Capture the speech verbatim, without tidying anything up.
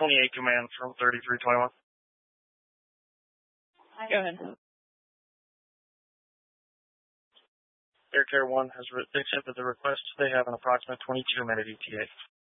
twenty-eight command from thirty-three twenty-one. Go ahead. Air Care one has re- accepted the request. They have an approximate twenty-two minute E T A.